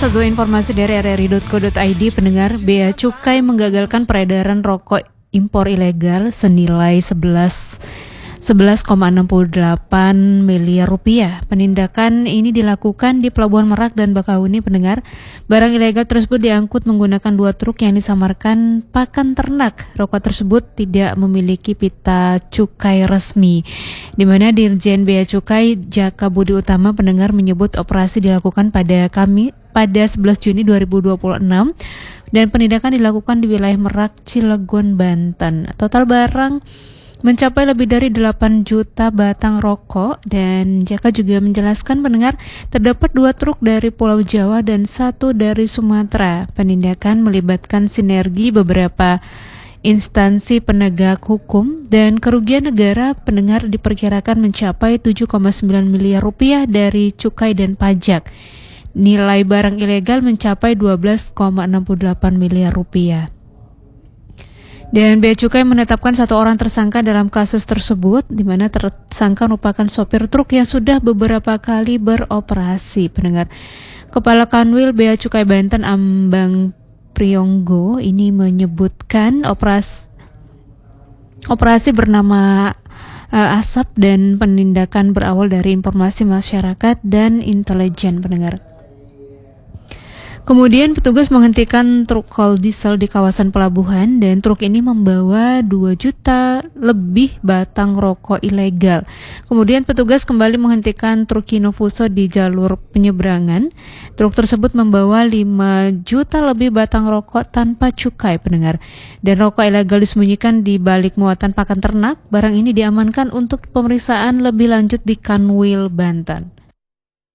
satu informasi dari rri.co.id, pendengar. Bea Cukai menggagalkan peredaran rokok impor ilegal senilai 11,68 miliar rupiah. Penindakan ini dilakukan di Pelabuhan Merak dan Bakahuni, pendengar. Barang ilegal tersebut diangkut menggunakan 2 truk yang disamarkan pakan ternak. Rokok tersebut tidak memiliki pita cukai resmi, di mana Dirjen Bea Cukai Jaka Budi Utama, pendengar, menyebut operasi dilakukan pada 11 Juni 2026 dan penindakan dilakukan di wilayah Merak, Cilegon, Banten. Total barang mencapai lebih dari 8 juta batang rokok, dan Jaka juga menjelaskan, pendengar, terdapat 2 truk dari Pulau Jawa dan 1 dari Sumatera. Penindakan melibatkan sinergi beberapa instansi penegak hukum dan kerugian negara, pendengar, diperkirakan mencapai 7,9 miliar rupiah dari cukai dan pajak. Nilai barang ilegal mencapai 12,68 miliar rupiah. Dan Bea Cukai menetapkan 1 orang tersangka dalam kasus tersebut, di mana tersangka merupakan sopir truk yang sudah beberapa kali beroperasi, pendengar. Kepala Kanwil Bea Cukai Banten, Ambang Priyonggo, ini menyebutkan operasi bernama ASAP dan penindakan berawal dari informasi masyarakat dan intelijen, pendengar. Kemudian petugas menghentikan truk kol diesel di kawasan pelabuhan, dan truk ini membawa 2 juta lebih batang rokok ilegal. Kemudian petugas kembali menghentikan truk Kinofuso di jalur penyeberangan. Truk tersebut membawa 5 juta lebih batang rokok tanpa cukai, pendengar. Dan rokok ilegal disembunyikan di balik muatan pakan ternak. Barang ini diamankan untuk pemeriksaan lebih lanjut di Kanwil Banten.